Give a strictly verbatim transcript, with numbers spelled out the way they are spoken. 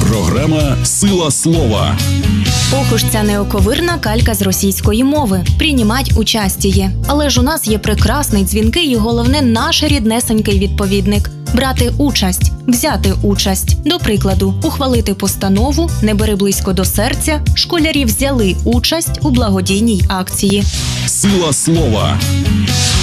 Програма «Сила слова». Ох уж ця неоковирна калька з російської мови. Приймать участіє. Але ж у нас є прекрасний, дзвінкий і, головне, наш ріднесенький відповідник. Брати участь, взяти участь. До прикладу, ухвалити постанову «Не бери близько до серця» школярі взяли участь у благодійній акції. «Сила слова».